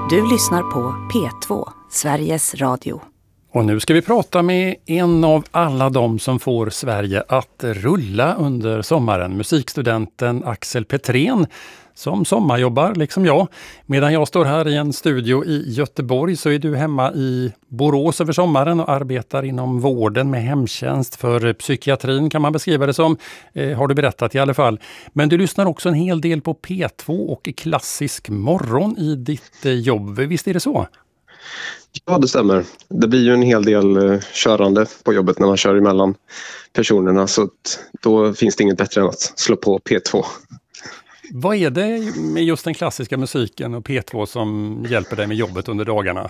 Du lyssnar på P2, Sveriges Radio. Och nu ska vi prata med en av alla de som får Sverige att rulla under sommaren. Musikstudenten Axel Petrén som sommarjobbar liksom jag. Medan jag står här i en studio i Göteborg så är du hemma i Borås över sommaren och arbetar inom vården med hemtjänst för psykiatrin kan man beskriva det som. Har du berättat i alla fall. Men du lyssnar också en hel del på P2 och klassisk morgon i ditt jobb. Visst är det så? Ja, det stämmer. Det blir ju en hel del körande på jobbet när man kör emellan personerna så att då finns det inget bättre än att slå på P2. Vad är det med just den klassiska musiken och P2 som hjälper dig med jobbet under dagarna?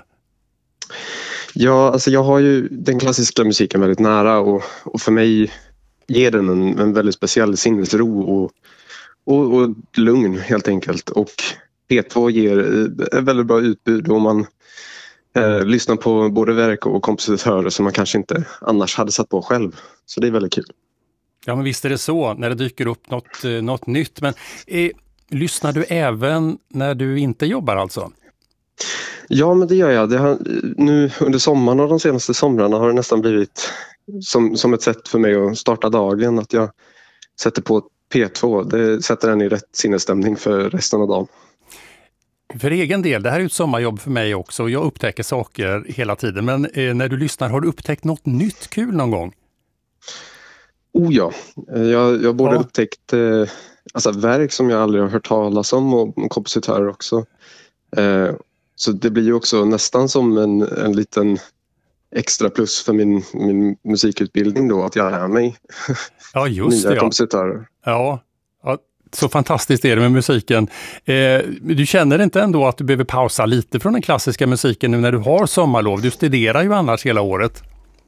Ja, alltså jag har ju den klassiska musiken väldigt nära och för mig ger den en väldigt speciell sinnesro och lugn helt enkelt. Och P2 ger ett väldigt bra utbud och man lyssnar på både verk och kompositörer som man kanske inte annars hade satt på själv. Så det är väldigt kul. Ja, men visst är det så när det dyker upp något nytt. Men lyssnar du även när du inte jobbar alltså? Ja, men det gör jag. Nu under sommaren och de senaste somrarna har det nästan blivit som ett sätt för mig att starta dagen. Att jag sätter på P2. Det sätter den i rätt sinnesstämning för resten av dagen. För egen del, det här är ett sommarjobb för mig också. Jag upptäcker saker hela tiden. Men när du lyssnar, har du upptäckt något nytt kul någon gång? Oh ja, jag har både upptäckt verk som jag aldrig har hört talas om och kompositörer också. Så det blir ju också nästan som en liten extra plus för min musikutbildning då, att jag lär mig nya kompositörer. Ja, så fantastiskt är det med musiken. Du känner inte ändå att du behöver pausa lite från den klassiska musiken nu när du har sommarlov? Du studerar ju annars hela året.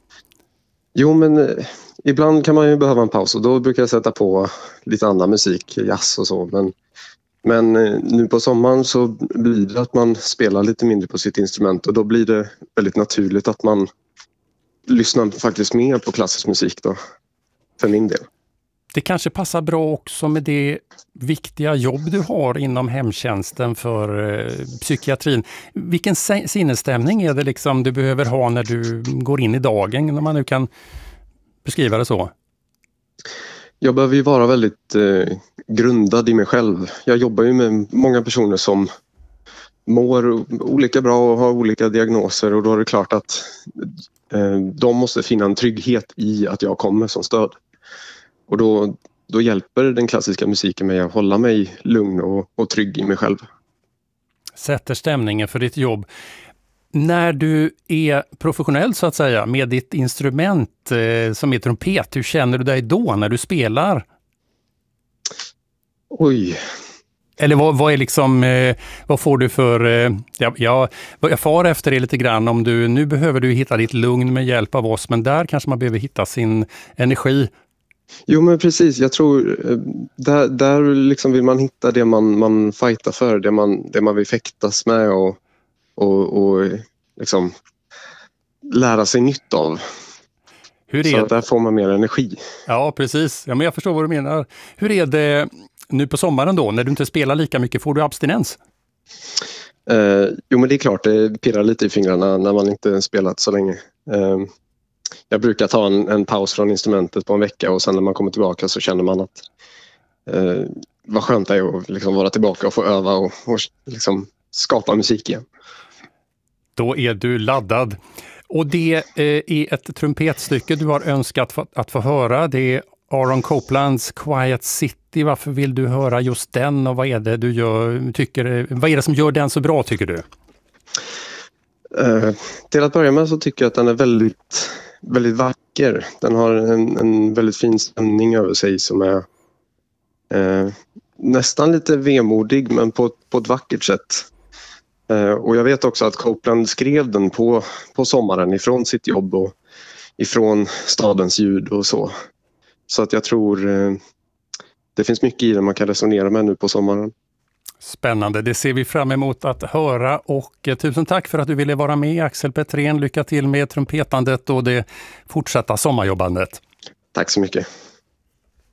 Jo, men ibland kan man ju behöva en paus och då brukar jag sätta på lite annan musik, jazz och så. Men nu på sommaren så blir det att man spelar lite mindre på sitt instrument och då blir det väldigt naturligt att man lyssnar faktiskt mer på klassisk musik då, för min del. Det kanske passar bra också med det viktiga jobb du har inom hemtjänsten för psykiatrin. Vilken sinnesstämning är det liksom du behöver ha när du går in i dagen, när man nu kan beskriva det så? Jag behöver ju vara väldigt grundad i mig själv. Jag jobbar ju med många personer som mår olika bra och har olika diagnoser och då är det klart att de måste finna en trygghet i att jag kommer som stöd. Och då hjälper den klassiska musiken mig att hålla mig lugn och trygg i mig själv. Sätter stämningen för ditt jobb. När du är professionell så att säga med ditt instrument som är trumpet, hur känner du dig då när du spelar? Oj. Eller vad är liksom, vad får du för, jag far efter det lite grann om nu behöver du hitta ditt lugn med hjälp av oss, men där kanske man behöver hitta sin energi. Jo, men precis, jag tror där liksom vill man hitta det man fightar för, det man vill fäktas med och liksom lära sig nytt av. Så där får man mer energi. Ja, precis. Ja, men jag förstår vad du menar. Hur är det nu på sommaren då, när du inte spelar lika mycket, får du abstinens? Jo, men det är klart, det pirrar lite i fingrarna när man inte spelat så länge. Jag brukar ta en paus från instrumentet på en vecka och sen när man kommer tillbaka så känner man att vad skönt det är att liksom vara tillbaka och få öva och liksom skapa musik igen. Då är du laddad. Och det är ett trumpetstycke du har önskat att få höra. Det är Aaron Coplands Quiet City. Varför vill du höra just den och vad är det du vad är det som gör den så bra tycker du? Till att börja med så tycker jag att den är väldigt, väldigt vacker. Den har en väldigt fin stämning över sig som är nästan lite vemodig men på ett vackert sätt. Och jag vet också att Copland skrev den på sommaren ifrån sitt jobb och ifrån stadens ljud och så. Så att jag tror det finns mycket i det man kan resonera med nu på sommaren. Spännande, det ser vi fram emot att höra och tusen tack för att du ville vara med Axel Petrén. Lycka till med trumpetandet och det fortsatta sommarjobbandet. Tack så mycket.